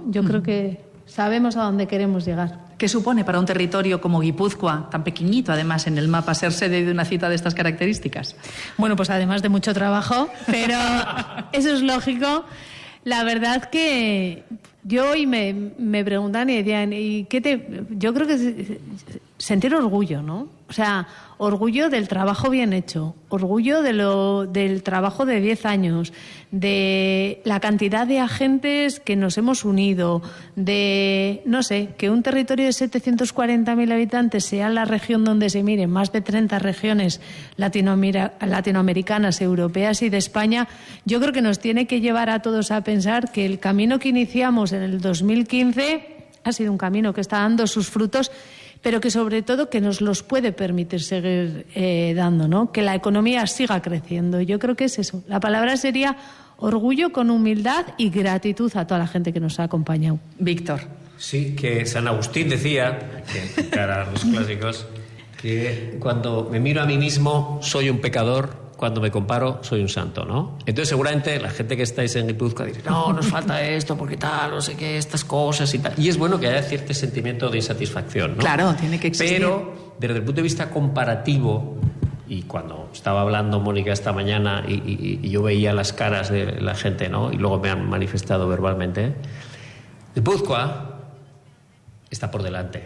Yo creo que sabemos a dónde queremos llegar. ¿Qué supone para un territorio como Guipúzcoa, tan pequeñito además en el mapa, ser sede de una cita de estas características? Bueno, pues además de mucho trabajo, pero eso es lógico. La verdad que yo hoy me preguntan y decían, yo creo que sentir orgullo, ¿no? O sea, orgullo del trabajo bien hecho, orgullo del trabajo de 10 años, de la cantidad de agentes que nos hemos unido, de, no sé, que un territorio de 740.000 habitantes sea la región donde se miren, más de 30 regiones latinoamericanas, europeas y de España. Yo creo que nos tiene que llevar a todos a pensar que el camino que iniciamos en el 2015 ha sido un camino que está dando sus frutos, pero que sobre todo que nos los puede permitir seguir dando, ¿no? Que la economía siga creciendo. Yo creo que es eso. La palabra sería orgullo con humildad y gratitud a toda la gente que nos ha acompañado. Víctor. Sí, que San Agustín decía, que cara a los clásicos, que cuando me miro a mí mismo soy un pecador, cuando me comparo soy un santo, ¿no? Entonces seguramente la gente que estáis en Guipúzcoa dice, no, nos falta esto, porque tal, no sé qué, estas cosas y tal. Y es bueno que haya cierto sentimiento de insatisfacción, ¿no? Claro, tiene que existir. Pero desde el punto de vista comparativo, y cuando estaba hablando Mónica esta mañana y yo veía las caras de la gente, ¿no? Y luego me han manifestado verbalmente, Guipúzcoa está por delante,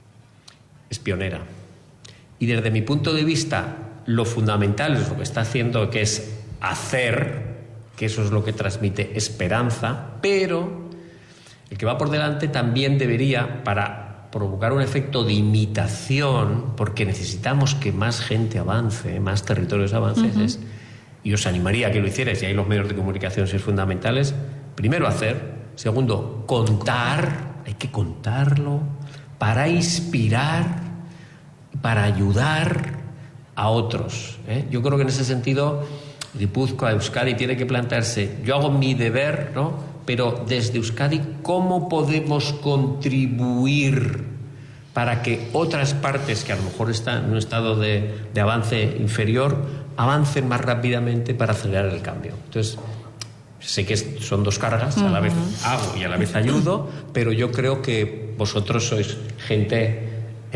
es pionera. Y desde mi punto de vista, lo fundamental es lo que está haciendo, que es hacer, que eso es lo que transmite esperanza, pero el que va por delante también debería, para provocar un efecto de imitación, porque necesitamos que más gente avance, más territorios avancen, y os animaría a que lo hicierais, y ahí los medios de comunicación son fundamentales. Primero hacer, segundo contar, hay que contarlo, para inspirar, para ayudar a otros, ¿eh? Yo creo que en ese sentido Guipúzcoa, Euskadi tiene que plantearse, yo hago mi deber, ¿no? Pero desde Euskadi, ¿cómo podemos contribuir para que otras partes que a lo mejor están en un estado de avance inferior avancen más rápidamente para acelerar el cambio? Entonces, sé que son dos cargas, a la vez hago y a la vez ayudo, pero yo creo que vosotros sois gente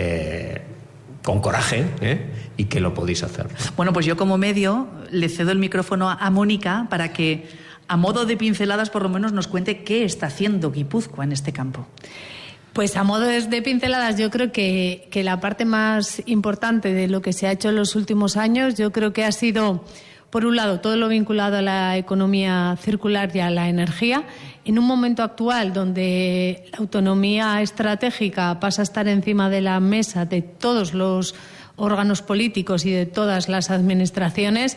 con coraje, y que lo podéis hacer. Bueno, pues yo como medio le cedo el micrófono a Mónica para que, a modo de pinceladas, por lo menos nos cuente qué está haciendo Guipúzcoa en este campo. Pues a modo de pinceladas, yo creo que la parte más importante de lo que se ha hecho en los últimos años, yo creo que ha sido, por un lado, todo lo vinculado a la economía circular y a la energía, en un momento actual donde la autonomía estratégica pasa a estar encima de la mesa de todos los órganos políticos y de todas las administraciones.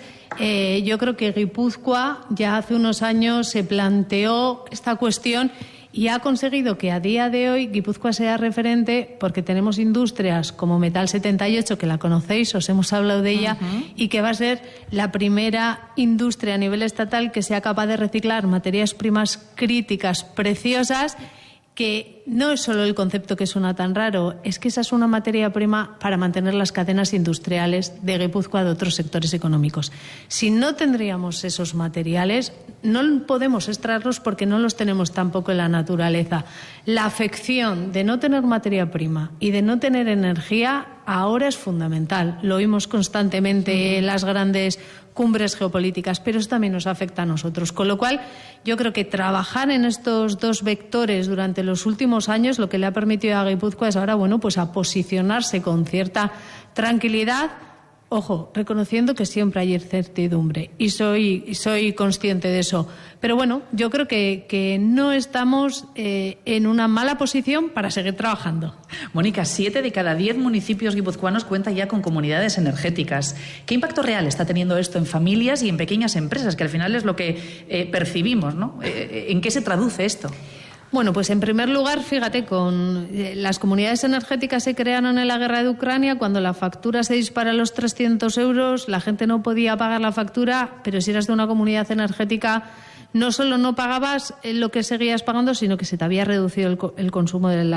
Yo creo que Guipúzcoa ya hace unos años se planteó esta cuestión y ha conseguido que a día de hoy Guipúzcoa sea referente, porque tenemos industrias como Metal 78, que la conocéis, os hemos hablado de ella, y que va a ser la primera industria a nivel estatal que sea capaz de reciclar materias primas críticas preciosas, que no es solo el concepto que suena tan raro, es que esa es una materia prima para mantener las cadenas industriales de Guipúzcoa, de otros sectores económicos. Si no tendríamos esos materiales, no podemos extraerlos porque no los tenemos tampoco en la naturaleza. La afección de no tener materia prima y de no tener energía ahora es fundamental. Lo oímos constantemente en las grandes cumbres geopolíticas, pero eso también nos afecta a nosotros. Con lo cual, yo creo que trabajar en estos dos vectores durante los últimos años lo que le ha permitido a Guipúzcoa es ahora, bueno, pues a posicionarse con cierta tranquilidad. Ojo, reconociendo que siempre hay incertidumbre y soy consciente de eso. Pero bueno, yo creo que no estamos en una mala posición para seguir trabajando. Mónica, 7 de cada 10 municipios guipuzcoanos cuentan ya con comunidades energéticas. ¿Qué impacto real está teniendo esto en familias y en pequeñas empresas, que al final es lo que percibimos, ¿no? ¿En qué se traduce esto? Bueno, pues en primer lugar, fíjate, con las comunidades energéticas se crearon en la guerra de Ucrania, cuando la factura se dispara a los 300 euros, la gente no podía pagar la factura, pero si eras de una comunidad energética, no solo no pagabas lo que seguías pagando, sino que se te había reducido el consumo de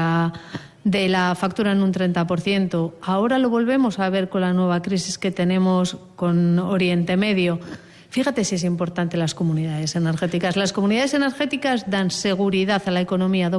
la factura en un 30%. Ahora lo volvemos a ver con la nueva crisis que tenemos con Oriente Medio. Fíjate si es importante las comunidades energéticas. Las comunidades energéticas dan seguridad a la economía